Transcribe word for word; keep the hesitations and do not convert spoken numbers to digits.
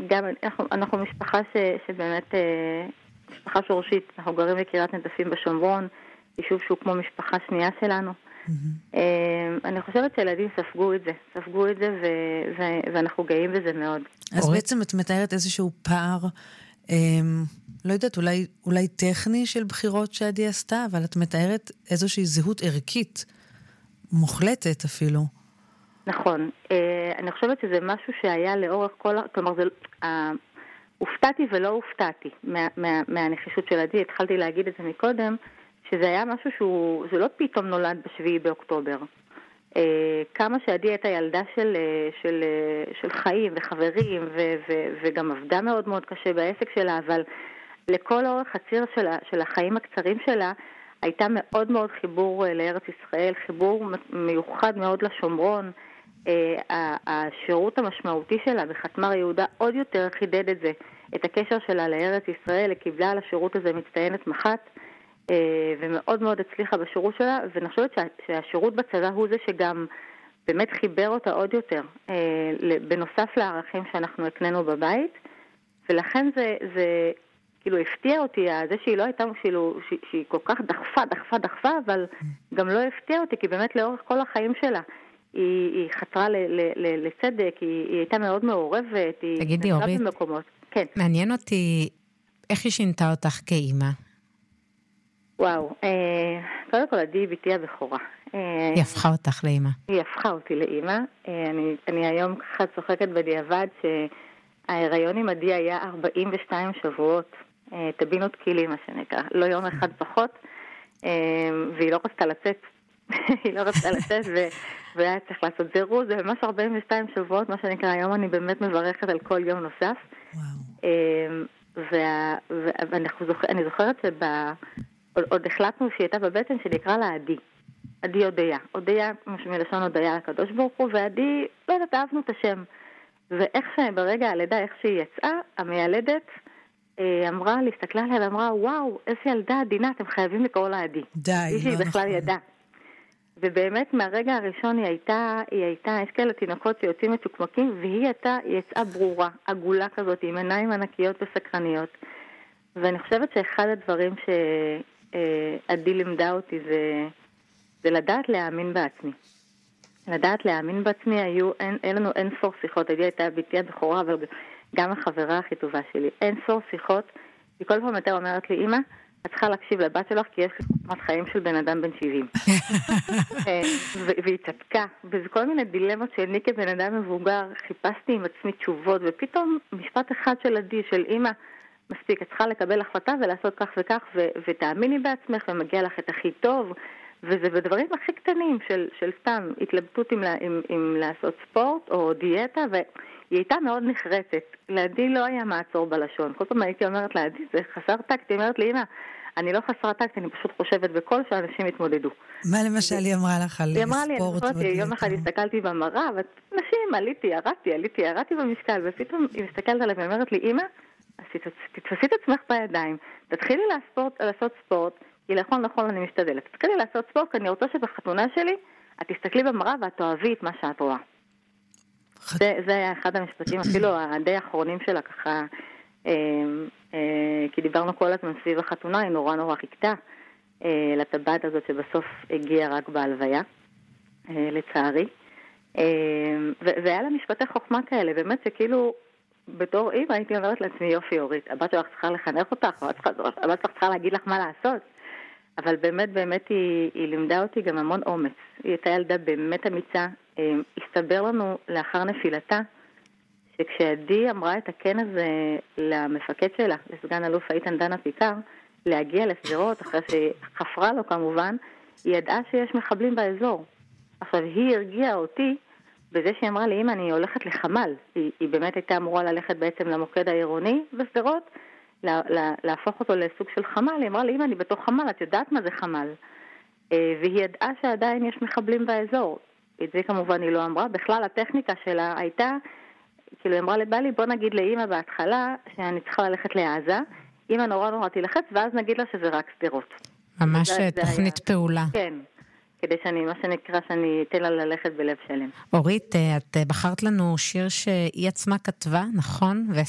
גם אנחנו, אנחנו משפחה ש, שבאמת, משפחה שורשית, אנחנו גרים בקריית נטפים בשומרון, יישוב שהוא כמו משפחה שנייה שלנו. Mm-hmm. אני חושבת שילדים ספגו את זה, ספגו את זה ו, ו, ואנחנו גאים בזה מאוד. אז אורי? בעצם את מתארת איזשהו פער, לא יודעת, אולי, אולי טכני של בחירות שעדי עשתה, אבל את מתארת איזושהי זהות ערכית, מוחלטת אפילו. נכון. אני חושבת שזה משהו שהיה לאורך כל... כלומר, זה... הופתעתי ולא הופתעתי מה, מה, מהנחישות של עדי. התחלתי להגיד את זה מקודם, שזה היה משהו שהוא... זה לא פתאום נולד בשביעי באוקטובר. כמה שעדי הייתה ילדה של, של, של חיים וחברים, ו, ו, וגם עבדה מאוד מאוד קשה בעסק שלה, אבל לכל אורך הציר של, של החיים הקצרים שלה, הייתה מאוד מאוד חיבור לארץ ישראל, חיבור מיוחד מאוד לשומרון. השירות המשמעותי שלה בחתמר יהודה עוד יותר חידד את זה, את הקשר שלה לארץ ישראל. היא קיבלה על השירות הזה מצטיינת מח"ט, ומאוד מאוד הצליחה בשירות שלה, ואני חושבת שהשירות בצבא הוא זה שגם באמת חיבר אותה עוד יותר, בנוסף לערכים שאנחנו הקננו בבית, ולכן זה, זה כאילו הפתיע אותי, זה שהיא לא הייתה, כאילו, שהיא כל כך דחפה, דחפה, דחפה, אבל גם לא הפתיע אותי, כי באמת לאורך כל החיים שלה, היא, היא חתרה ל, ל, ל, לצדק, היא, היא הייתה מאוד מעורבת, היא תגידי, אורית, במקומות. כן. מעניין אותי, איך היא שינתה אותך כאימא? וואו, אה, קודם כל עדי ביתי הבכורה. אה, היא הפכה אותך לאימא. היא הפכה אותי לאימא. אה, אני, אני היום ככה צוחקת בדיעבד שההיריון עם עדי היה ארבעים ושתיים שבועות, אה, טבינות קילי מה שנקרא, לא יום אחד פחות, אה, והיא לא רצתה לצאת. היא לא רצתה לצאת ו... והיה צריך לעשות זירוז, זה ממש ארבעים ושתיים שבועות, מה שנקרא, היום אני באמת מברכת על כל יום נוסף. וואו. וה... ואני זוכרת שבה... עוד החלטנו שהיא הייתה בבטן שנקרא לה עדי. עדי הודיה. הודיה, מלשון הודיה לקדוש ברוך הוא, ועדי, לא יודעת, אהבנו את השם. ואיך שברגע הלידה, איך שהיא יצאה, המיילדת אמרה, להסתכלה עליה ואמרה, וואו, איזה ילדה עדינה, אתם חייבים לקרוא לה עדי. די, לא נכון. היא בכלל ידעה. ובאמת מהרגע הראשון היא הייתה, היא הייתה, יש כאלה תינוקות שיוצאים מצ'וקמקים, והיא הייתה, היא יצאה ברורה, עגולה כזאת, עם עיניים ענקיות וסקרניות. ואני חושבת שאחד הדברים שעדי לימדה אותי זה, זה לדעת להאמין בעצמי. לדעת להאמין בעצמי, היו, אין, אין לנו אין ספור שיחות, עדי הייתה ביתי הבכורה, אבל גם החברה הכי טובה שלי, אין ספור שיחות, היא כל פעם הייתה אומרת לי, אמא, את צריכה להקשיב לבת שלך, כי יש חוכמת חיים של בן אדם בן שבעים. והיא צדקה. וזה כל מיני דילמות שאני כבן אדם מבוגר, חיפשתי עם עצמי תשובות, ופתאום משפט אחד של עדי, של אמא, מספיק, את צריכה לקבל החלטה ולעשות כך וכך, ותאמיני בעצמך, ומגיע לך את הכי טוב, וזה בדברים הכי קטנים של, של סתם התלבטות עם, עם, עם לעשות ספורט או דיאטה, והיא הייתה מאוד נחרצת. לעדי לא היה מעצור בלשון. כל פעם הייתי אומרת לעדי, זה חסר טקט. היא אומרת לי, אמא, אני לא חסרה טקט, אני פשוט חושבת בכל שאנשים התמודדו. מה למשל היא אמרה לך על ספורט? היא אמרה לי, אני זוכרת, יום אחד הסתכלתי במראה, ונשים, עליתי, ירדתי, עליתי, ירדתי במשקל, ופתאום היא מסתכלת עליי ואומרת לי, אמא, תתפסי את עצמך בידיים, תתחילי לעשות ספורט, כי נכון, נכון, אני משתדלת. תתחילי לעשות ספורט, כי אני רוצה שבחתונה שלי, את תסתכלי במראה ואת תאהבי את מה שאת רואה. זה, זה היה אחד המשפטים, אפילו הדי האחרונים שלה ככה, אה, אה, כי דיברנו כל הזמן סביב החתונה, היא נורא נורא חיכתה אה, לטבעת הזאת שבסוף הגיעה רק בהלוויה, אה, לצערי. אה, והיה לה משפטי חוכמה כאלה, באמת שכאילו, בתור אימא הייתי אומרת לעצמי, יופי אורית, הבת שלך צריכה לחנך אותך, הבת שלך צריכה להגיד לך מה לעשות. אבל באמת באמת היא, היא לימדה אותי גם המון אומץ. היא הייתה ילדה באמת אמיצה. הסתבר לנו לאחר נפילתה, שכשעדי אמרה את הכן הזה למפקד שלה, לסגן אלוף איתן דנה פיקר, להגיע לסדרות, אחרי שחפרה לו כמובן, היא ידעה שיש מחבלים באזור. עכשיו היא הרגיעה אותי, בזה שהיא אמרה לי, אמא, אני הולכת לחמל. היא, היא באמת הייתה אמורה ללכת בעצם למוקד העירוני בסדרות, לה, לה, להפוך אותו לסוג של חמל. היא אמרה לי, אמא, אני בתוך חמל, את יודעת מה זה חמל. והיא ידעה שעדיין יש מחבלים באזור. את זה כמובן היא לא אמרה. בכלל הטכניקה שלה הייתה, כאילו היא אמרה לבעלי, בוא נגיד לאמא בהתחלה שאני צריכה ללכת לעזה, אמא נורא נורא תלחץ, ואז נגיד לה שזה רק סדרות. ממש תוכנית פעולה. כן. כדי שאני, מה שנקרא, שאני אתן לה ללכת בלב שלם. אורית, את בחרת לנו שיר שהיא עצמה כתבה, נכון?